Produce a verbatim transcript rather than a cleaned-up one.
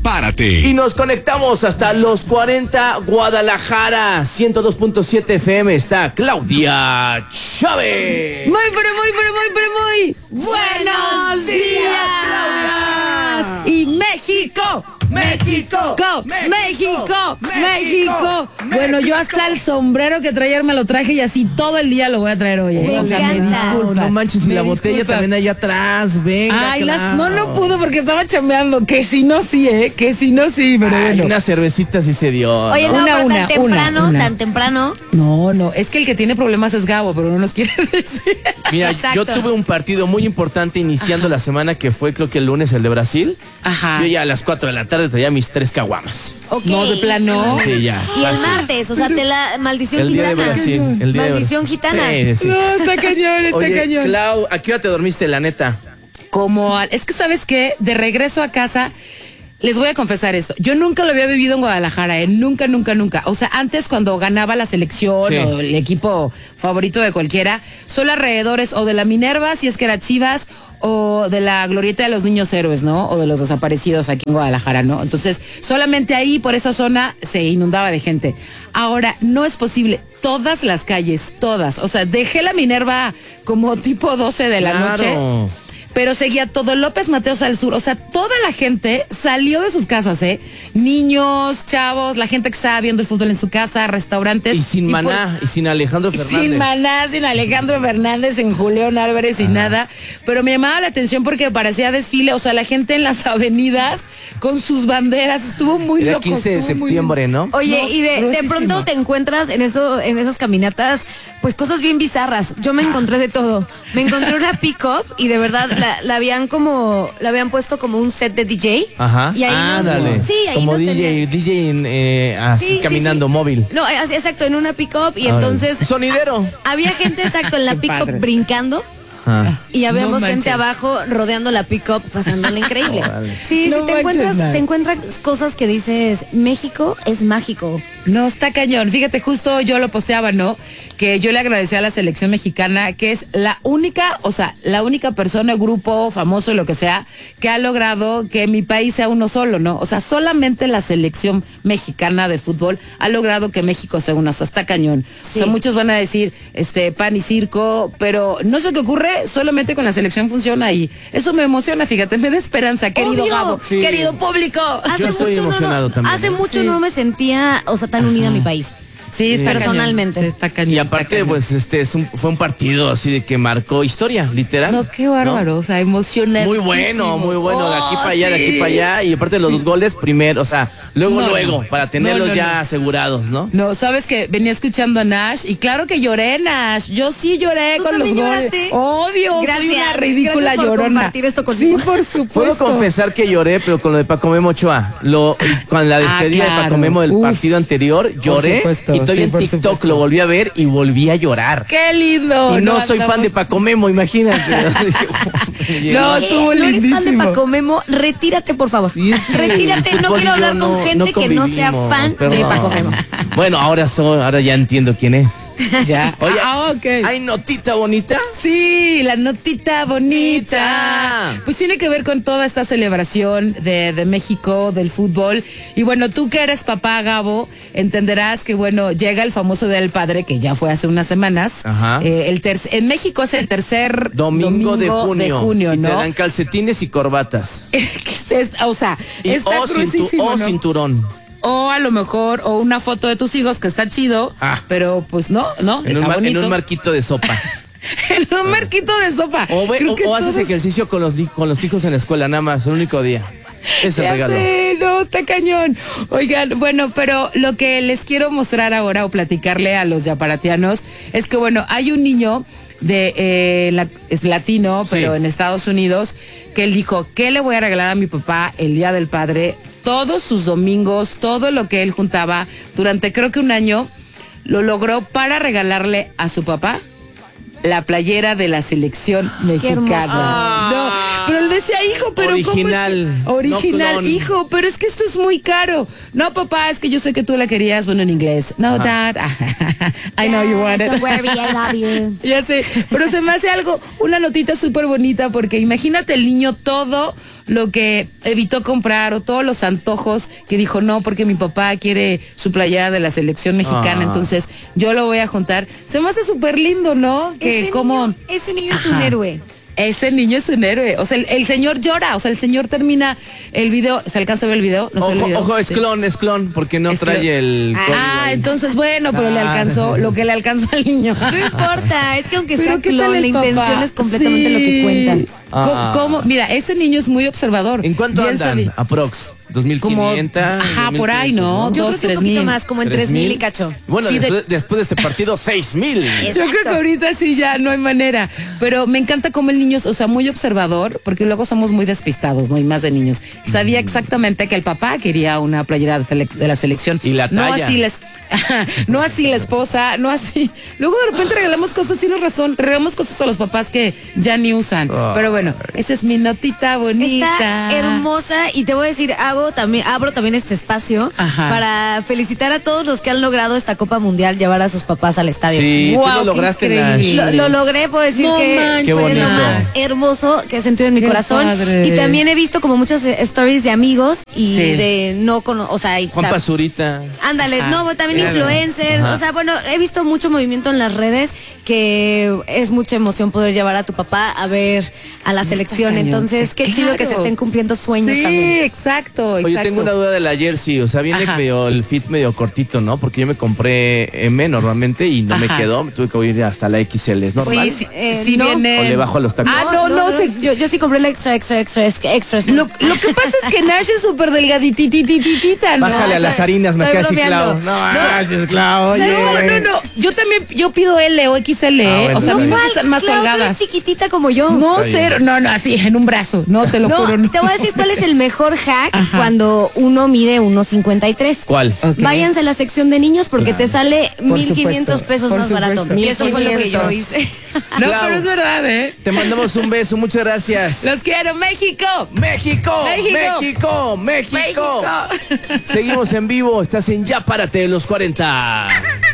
prepárate. Y nos conectamos hasta los cuarenta Guadalajara, ciento dos punto siete F M. Está Claudia Chávez. Muy, pero muy, pero muy, pero muy buenos días, Claudia. Y México. México, México, México, México. Bueno, yo hasta el sombrero que traía me lo traje y así todo el día lo voy a traer hoy. Me o sea, me encanta. disculpa. No manches, y Me la botella disculpa. también allá atrás. Venga, Ay, las, Clau. no, no pudo porque estaba chambeando. Que si no, sí, ¿eh? Que si no, sí, pero Ay, bueno. una cervecita sí se dio. Oye, ¿no? no, Una, pero una, tan temprano, una, una. tan temprano. No, no, es que el que tiene problemas es Gabo, pero no nos quiere decir. Mira, Exacto. yo tuve un partido muy importante iniciando la semana que fue, creo que el lunes, el de Brasil. Ajá. Yo ya a las cuatro de la tarde traía mis tres caguamas. Ok. No, de plano. Sí, ya. Y el fácil. martes, o sea, te la maldición El día de gitana. Brasil. El día de Maldición Brasil. gitana. Sí, sí. No, está cañón, está Oye, cañón. Clau, ¿a qué hora te dormiste, la neta? Como, al- es que sabes qué, de regreso a casa, les voy a confesar esto. Yo nunca lo había vivido en Guadalajara, ¿eh? Nunca, nunca, nunca. O sea, antes cuando ganaba la selección Sí. o el equipo favorito de cualquiera, solo alrededores o de la Minerva, si es que era Chivas, o de la Glorieta de los Niños Héroes, ¿no? O de los desaparecidos aquí en Guadalajara, ¿no? Entonces, solamente ahí, por esa zona, se inundaba de gente. Ahora, no es posible. Todas las calles, todas. O sea, dejé la Minerva como tipo doce de la Claro. noche. Pero seguía todo López Mateos al sur. O sea, toda la gente salió de sus casas, ¿eh? Niños, chavos, la gente que estaba viendo el fútbol en su casa, restaurantes. Y sin por- Maná, y sin Alejandro y Fernández. sin Maná, sin Alejandro Fernández, sin Julián Álvarez, sin nada. Pero me llamaba la atención porque parecía desfile. O sea, la gente en las avenidas con sus banderas. Estuvo muy Era loco. quince de estuvo muy- septiembre, ¿no? Oye, No, y de, de gruesísimo. pronto te encuentras en eso, en esas caminatas, pues cosas bien bizarras. Yo me encontré de todo. Me encontré una pick-up y de verdad la, la habían como, la habían puesto como un set de D J. Ajá. Y ahí nos- Ándale. sí, ahí Como nos D J, tenían. D J en, eh, así Sí, sí, caminando sí. móvil. No, así, exacto, en una pick-up y Ay. entonces Sonidero. había gente exacto en la Qué pick-up padre. brincando. Ajá. Y habíamos No gente manches. abajo rodeando la pick-up, pasándola increíble. Órale. Sí, No sí, te manches, encuentras, Nash. te encuentras cosas que dices, México es mágico. No, está cañón. Fíjate, justo yo lo posteaba, ¿no? Que yo le agradecí a la selección mexicana, que es la única, o sea, la única persona, grupo, famoso, lo que sea, que ha logrado que mi país sea uno solo, ¿no? O sea, solamente la selección mexicana de fútbol ha logrado que México sea uno. O sea, está cañón. Sí. O sea, muchos van a decir, este, pan y circo, pero no sé qué ocurre, solamente con la selección funciona y eso me emociona, fíjate, me da esperanza, querido Obvio. Gabo, Sí. querido público. Yo estoy mucho emocionado no, no, también, Hace ¿eh? mucho Sí. no me sentía, o sea, tan unida a mi país. Sí, está Personalmente. cañón. Sí, está cañón. Y está aparte, cañón. pues, este es un, fue un partido así de que marcó historia, literal. No, qué bárbaro, o sea, emocionante. Muy bueno, muy bueno, de aquí Oh, para allá, de sí. aquí para allá. Y aparte los dos goles primero, o sea, luego, No, luego, no. para tenerlos No, no, ya no. asegurados, ¿no? No, sabes que venía escuchando a Nash y claro que lloré, Nash. Yo sí lloré ¿Tú con los también goles. lloraste? Obvio, soy Gracias, una ridícula gracias por llorona. compartir esto conmigo. Sí, por supuesto. Puedo confesar que lloré, pero con lo de Paco Memo Ochoa. Lo, con la despedida Ah, claro. de Paco Memo del Uf. partido anterior, lloré. supuesto, y todavía sí, en por TikTok supuesto. lo volví a ver y volví a llorar. Qué lindo. Y no, soy andamos- fan de Paco Memo, imagínate. No, Eh, estuvo ¿No eres fan de lindísimo. Paco Memo? Retírate, por favor. Y es que Retírate, no fútbol quiero y hablar yo con no- gente no que no sea convivimos, fan de perdón. Paco Memo. Bueno, ahora, soy, ahora ya entiendo quién es. Ya. Oye, Ah, ok. ¿hay notita bonita? Sí, la notita bonita. Bonita. Pues tiene que ver con toda esta celebración de, de México, del fútbol. Y bueno, tú que eres papá, Gabo, entenderás que, bueno, llega el famoso Día del Padre, que ya fue hace unas semanas. Ajá. Eh, el ter- en México es el tercer Domingo, de junio. de junio, y te ¿no? dan calcetines y corbatas. Es- o sea, Y, está o, cintu- crucísimo, o ¿no? cinturón. O a lo mejor, o una foto de tus hijos que está chido, Ah. pero pues no, no, En está un, mar- en bonito. un marquito de sopa. En un marquito de sopa. O, ve- Creo o- que o haces todos- ejercicio con los, di- con los hijos en la escuela, nada más, el único día. Es el Ya regalo. sé, no, está cañón. Oigan, bueno, pero lo que les quiero mostrar ahora o platicarle a los yaparatianos es que, bueno, hay un niño de eh, la- es latino, pero Sí. en Estados Unidos, que él dijo, ¿qué le voy a regalar a mi papá el Día del Padre? Todos sus domingos, todo lo que él juntaba durante creo que un año, lo logró para regalarle a su papá la playera de la selección mexicana. Ah. No, pero él decía, hijo, pero ¿cómo es que- Original, original, no clon. hijo, pero es que esto es muy caro. No, papá, es que yo sé que tú la querías, bueno, en inglés. No, dad, I know you want it. Don't worry, I love you. Ya sé, pero se me hace algo, una notita súper bonita porque imagínate el niño todo lo que evitó comprar o todos los antojos que dijo no porque mi papá quiere su playera de la selección mexicana, Ah. entonces yo lo voy a juntar. Se me hace súper lindo, ¿no? Que Ese como niño, ese niño es un Ajá. héroe. Ese niño es un héroe. O sea, el, el señor llora. O sea, el señor termina el video. ¿Se alcanza a ver el video? ¿No se ve el Ojo, video? ojo, es Sí. clon, es clon, porque no Es trae clon. el código Ah, ahí. entonces bueno, pero le alcanzó lo que le alcanzó al niño. No importa, es que aunque Pero sea ¿qué tal clon, el la intención papá? es completamente Sí. lo que cuentan. ¿Cómo, Ah. cómo? Mira, ese niño es muy observador. ¿En cuánto Bien andan? sabe- Aprox. ¿dos mil Como, quinientos? ajá, por ahí, ¿no? Yo Dos, creo que un tres poquito mil. más, como en tres mil y cacho. Bueno, Sí, de- después, después de este partido, seis mil. Yo creo que ahorita sí ya no hay manera. Pero me encanta cómo el niño es, o sea, muy observador, porque luego somos muy despistados, ¿no? Y más de niños. Sabía exactamente que el papá quería una playera de, selec- de la selección. Y la No talla. así les, no así la esposa, no así. Luego de repente regalamos cosas, tienes razón, regalamos cosas a los papás que ya ni usan. Pero bueno, esa es mi notita bonita. Está hermosa y te voy a decir, hago también, abro también este espacio Ajá. para felicitar a todos los que han logrado esta Copa Mundial llevar a sus papás al estadio. Sí, Guau, tú lo qué lograste, increíble. Nash. Lo, lo logré, puedo decir No que manches. fue Qué lo bonito. más hermoso que he sentido en mi Qué corazón. padre. Y también he visto como muchas eh, stories de amigos y Sí. de no cono o sea, y Juan tam- Pazurita. Ándale, Ajá. no, también Claro. influencers, Ajá. o sea, bueno, he visto mucho movimiento en las redes que es mucha emoción poder llevar a tu papá a ver a la selección, cañón. entonces qué Claro. chido que se estén cumpliendo sueños Sí, también. exacto, Oye, exacto. tengo una duda de la jersey, o sea, viene Ajá. medio el fit medio cortito, ¿no? Porque yo me compré M normalmente y no me Ajá. quedó, me tuve que ir hasta la X L, ¿es normal? Sí, sí, Eh, sí no. viene. ¿O le bajo a los tacos? Ah, no, no, se- yo, yo sí compré la extra, extra, extra, extra, extra. Lo, lo que pasa es que Nash es súper delgadititititita, ¿no? Bájale a O sea, las harinas, me estoy queda así, bromeando. Clau. No, No. gracias, Clau. No, oye. no, no. Yo también, yo pido L o X L, Ah, ¿eh? bueno, O sea, está me bien. gustan más Claro, tú eres holgadas. chiquitita como yo. No, Está bien. cero. No, no, así, en un brazo. No, te lo No, juro. No. te voy a decir cuál es el mejor hack Ajá. cuando uno mide uno cincuenta y tres. ¿Cuál? Ok. Váyanse a la sección de niños porque te sale Por mil quinientos supuesto, pesos por más barato. supuesto. Y eso fue lo que yo mil hice. No, Clau. pero es verdad, ¿eh? Te mandamos un beso, muchas gracias. Los quiero, México. México, México. México, México. México. Seguimos en vivo, estás en Ya Párate de los cuarenta.